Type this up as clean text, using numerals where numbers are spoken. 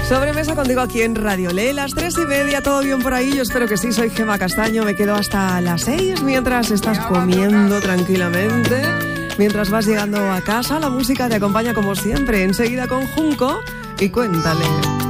Sobremesa contigo aquí en Radio Le, las 3:30, todo bien por ahí. Yo espero que sí, soy Gemma Castaño. Me quedo hasta las 6 mientras estás comiendo tranquilamente. Mientras vas llegando a casa, la música te acompaña como siempre. Enseguida con Junco y Cuéntale.